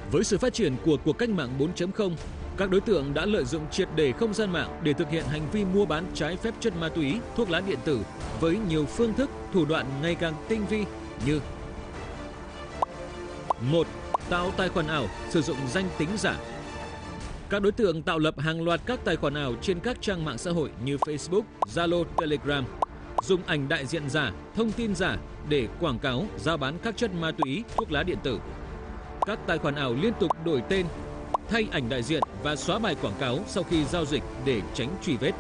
Với sự phát triển của cuộc cách mạng 4.0, các đối tượng đã lợi dụng triệt để không gian mạng để thực hiện hành vi mua bán trái phép chất ma túy, thuốc lá điện tử với nhiều phương thức, thủ đoạn ngày càng tinh vi như: 1. Tạo tài khoản ảo sử dụng danh tính giả. Các đối tượng tạo lập hàng loạt các tài khoản ảo trên các trang mạng xã hội như Facebook, Zalo, Telegram, dùng ảnh đại diện giả, thông tin giả để quảng cáo, giao bán các chất ma túy, thuốc lá điện tử. Các tài khoản ảo liên tục đổi tên, thay ảnh đại diện và xóa bài quảng cáo sau khi giao dịch để tránh truy vết.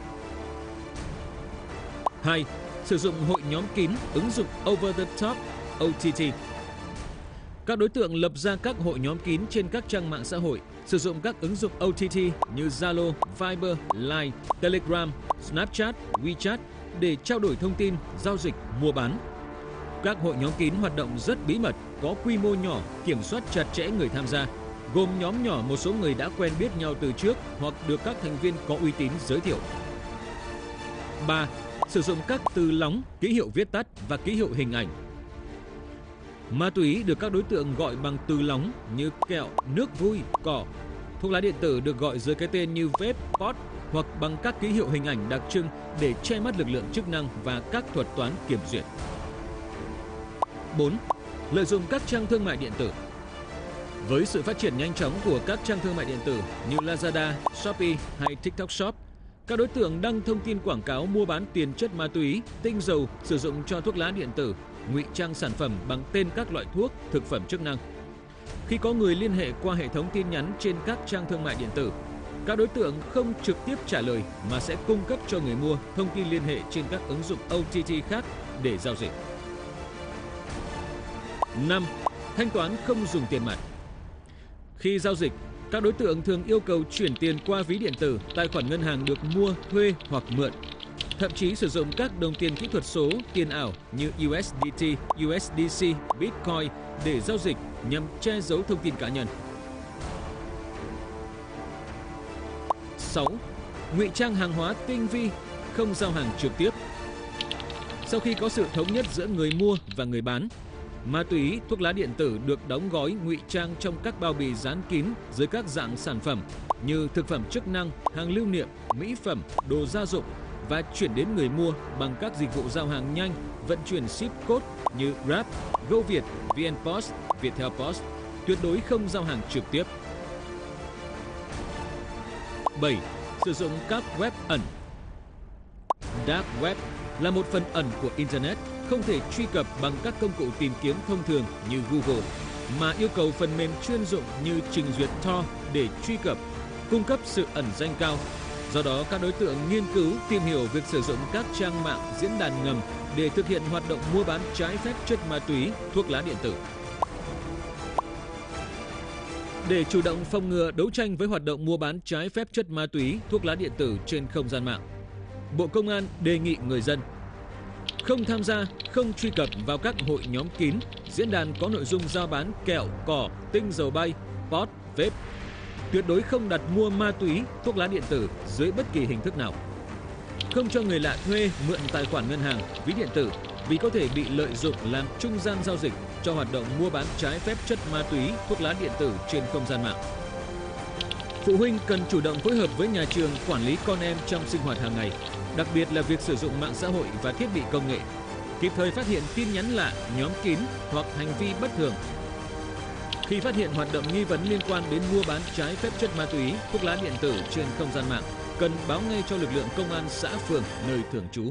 2. Sử dụng hội nhóm kín, ứng dụng Over the Top, OTT. Các đối tượng lập ra các hội nhóm kín trên các trang mạng xã hội, sử dụng các ứng dụng OTT như Zalo, Viber, Line, Telegram, Snapchat, WeChat để trao đổi thông tin, giao dịch, mua bán. Các hội nhóm kín hoạt động rất bí mật, có quy mô nhỏ, kiểm soát chặt chẽ người tham gia, gồm nhóm nhỏ một số người đã quen biết nhau từ trước hoặc được các thành viên có uy tín giới thiệu. 3. Sử dụng các từ lóng, ký hiệu viết tắt và ký hiệu hình ảnh. Ma túy được các đối tượng gọi bằng từ lóng như kẹo, nước vui, cỏ. Thuốc lá điện tử được gọi dưới cái tên như vape, pot hoặc bằng các ký hiệu hình ảnh đặc trưng để che mắt lực lượng chức năng và các thuật toán kiểm duyệt. 4. Lợi dụng các trang thương mại điện tử. Với sự phát triển nhanh chóng của các trang thương mại điện tử như Lazada, Shopee hay TikTok Shop, các đối tượng đăng thông tin quảng cáo mua bán tiền chất ma túy, tinh dầu sử dụng cho thuốc lá điện tử, ngụy trang sản phẩm bằng tên các loại thuốc, thực phẩm chức năng. Khi có người liên hệ qua hệ thống tin nhắn trên các trang thương mại điện tử, các đối tượng không trực tiếp trả lời mà sẽ cung cấp cho người mua thông tin liên hệ trên các ứng dụng OTT khác để giao dịch. 5. Thanh toán không dùng tiền mặt. Khi giao dịch, các đối tượng thường yêu cầu chuyển tiền qua ví điện tử, tài khoản ngân hàng được mua, thuê hoặc mượn. Thậm chí sử dụng các đồng tiền kỹ thuật số, tiền ảo như USDT, USDC, Bitcoin để giao dịch nhằm che giấu thông tin cá nhân. 6. Ngụy trang hàng hóa tinh vi, không giao hàng trực tiếp. Sau khi có sự thống nhất giữa người mua và người bán, ma túy, thuốc lá điện tử được đóng gói ngụy trang trong các bao bì dán kín dưới các dạng sản phẩm như thực phẩm chức năng, hàng lưu niệm, mỹ phẩm, đồ gia dụng và chuyển đến người mua bằng các dịch vụ giao hàng nhanh, vận chuyển ship code như Grab, GoViet, VnPost, Viettel Post, tuyệt đối không giao hàng trực tiếp. 7. Sử dụng các web ẩn. Dark Web là một phần ẩn của Internet, không thể truy cập bằng các công cụ tìm kiếm thông thường như Google, mà yêu cầu phần mềm chuyên dụng như trình duyệt Tor để truy cập, cung cấp sự ẩn danh cao. Do đó, các đối tượng nghiên cứu, tìm hiểu việc sử dụng các trang mạng, diễn đàn ngầm để thực hiện hoạt động mua bán trái phép chất ma túy, thuốc lá điện tử. Để chủ động phòng ngừa đấu tranh với hoạt động mua bán trái phép chất ma túy, thuốc lá điện tử trên không gian mạng, Bộ Công an đề nghị người dân không tham gia, không truy cập vào các hội nhóm kín, diễn đàn có nội dung giao bán kẹo, cỏ, tinh dầu bay, pot, vape. Tuyệt đối không đặt mua ma túy, thuốc lá điện tử dưới bất kỳ hình thức nào. Không cho người lạ thuê, mượn tài khoản ngân hàng, ví điện tử vì có thể bị lợi dụng làm trung gian giao dịch cho hoạt động mua bán trái phép chất ma túy, thuốc lá điện tử trên không gian mạng. Phụ huynh cần chủ động phối hợp với nhà trường quản lý con em trong sinh hoạt hàng ngày, đặc biệt là việc sử dụng mạng xã hội và thiết bị công nghệ, kịp thời phát hiện tin nhắn lạ, nhóm kín hoặc hành vi bất thường. Khi phát hiện hoạt động nghi vấn liên quan đến mua bán trái phép chất ma túy, thuốc lá điện tử trên không gian mạng, cần báo ngay cho lực lượng công an xã phường nơi thường trú.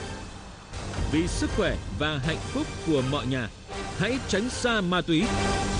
Vì sức khỏe và hạnh phúc của mọi nhà, hãy tránh xa ma túy.